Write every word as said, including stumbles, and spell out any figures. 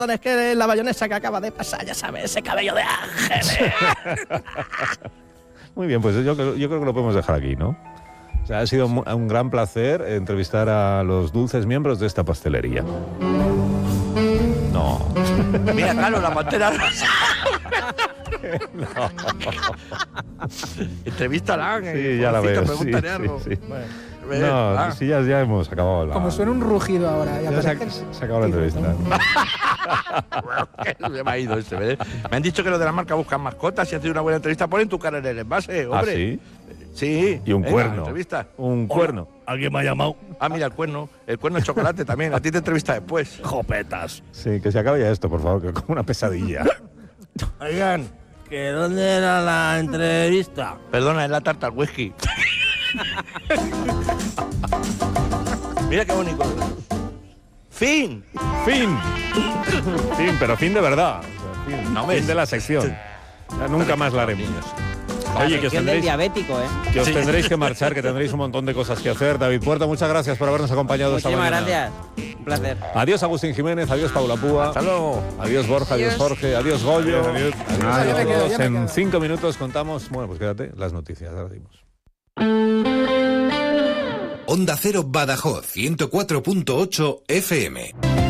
Es que la bayonesa que acaba de pasar, ya sabes, ese cabello de ángel. Muy bien, pues yo, yo creo que lo podemos dejar aquí, ¿no? O sea, ha sido un, un gran placer entrevistar a los dulces miembros de esta pastelería. No. Mira, Carlos, la pantera. No. Entrevístala. Sí, ya la veo. Pregúntale Sí, algo. sí, sí. Bueno, No, ah. sí, ya, ya hemos acabado la... Como suena un rugido ahora. Ya se ha, se ha acabado la entrevista. Se me ha ido este, ¿ves? Me han dicho que los de la marca buscan mascotas. Si has tenido una buena entrevista, ponen tu cara en el envase, hombre. ¿Ah, sí? Sí. Y un Venga, cuerno. Entrevista. Un Hola. cuerno. ¿Alguien me ha llamado? Ah, mira, el cuerno. El cuerno de chocolate también. A ti te entrevista después. Jopetas. Sí, que se acabe ya esto, por favor, que es como una pesadilla. Oigan, ¿que dónde era la entrevista? Perdona, es la tarta al whisky. Mira qué bonito. ¡Fin! ¡Fin! Fin, pero fin de verdad. O sea, fin, No, fin ves. de la sección. Ya nunca más la haremos. Oye, que os del tendréis, diabético, ¿eh? que os Sí. tendréis que marchar, que tendréis un montón de cosas que hacer. David Puerta, muchas gracias por habernos acompañado esta Muchísimas mañana. gracias. Un placer. Adiós Agustín Jiménez, adiós Paula Púa. Hasta luego. Adiós Borja, adiós, Adiós. Jorge, adiós Goyo. Adiós, adiós. Adiós a Ya me quedo, todos. ya me En quedo. cinco minutos contamos, bueno, pues quédate, las noticias. Ahora dimos. Onda Cero Badajoz, ciento cuatro punto ocho F M.